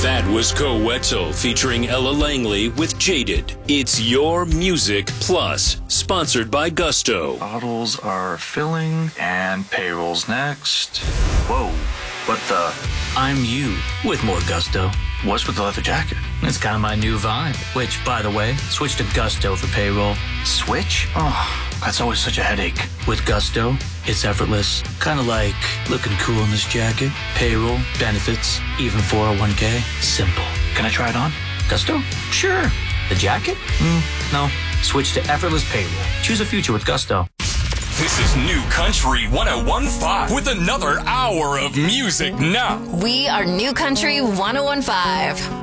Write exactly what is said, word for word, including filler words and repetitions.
That was Coetzal featuring Ella Langley with Jaded. It's Your Music Plus, sponsored by Gusto. Bottles are filling and payroll's next. Whoa, what the? I'm you with more Gusto. What's with the leather jacket? It's kind of my new vibe, which, by the way, switch to Gusto for payroll. Switch? Oh, that's always such a headache. With Gusto, it's effortless. Kind of like looking cool in this jacket. Payroll, benefits, even four oh one k. Simple. Can I try it on? Gusto? Sure. The jacket? Mm, no. Switch to effortless payroll. Choose a future with Gusto. This is New Country one oh one point five with another hour of music now. We are New Country one oh one point five.